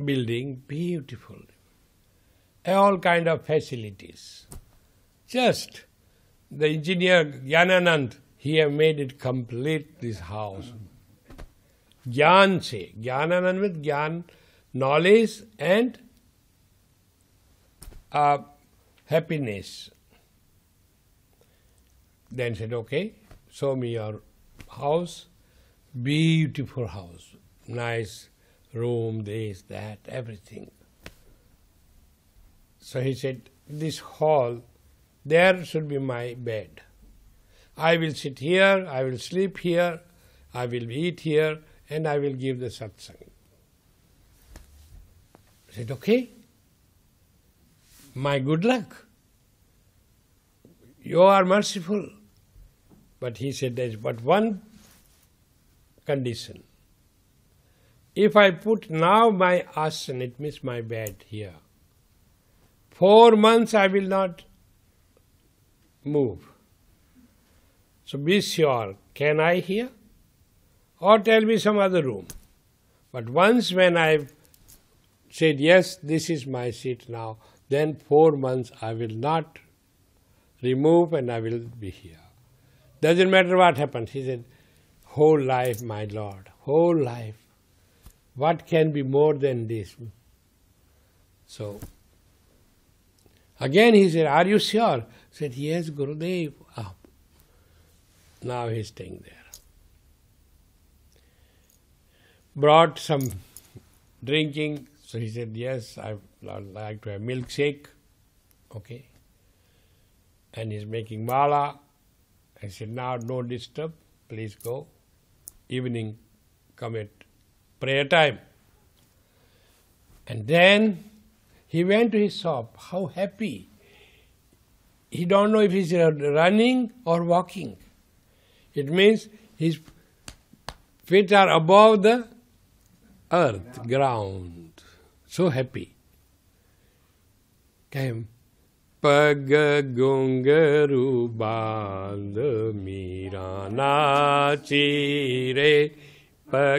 building, beautiful. All kind of facilities. Just the engineer Gyananand, he have made it complete, this house. Gyan se, Gyananand with Gyan, knowledge and happiness. Then said, okay, show me your house. Beautiful house, nice room, this, that, everything. So he said, this hall, there should be my bed. I will sit here, I will sleep here, I will eat here, and I will give the satsang. I said, okay, my good luck. You are merciful. But he said, there is but one condition. If I put now my asana, it means my bed here, 4 months I will not move. So be sure, can I here? Or tell me some other room. But once when I said, yes, this is my seat now, then 4 months I will not remove and I will be here. Doesn't matter what happens. He said, whole life, my Lord, whole life. What can be more than this? So, again he said, are you sure? I said, yes, Gurudev. Now he is staying there. Brought some drinking. So he said, yes, I would like to have milkshake. Okay. And he's making mala. I said, now no disturb, please go. Evening, come at prayer time. And then he went to his shop. How happy. He don't know if he's running or walking. It means his feet are above the earth, ground. So happy. Came. Pag gungaru band mira nachi re. Pag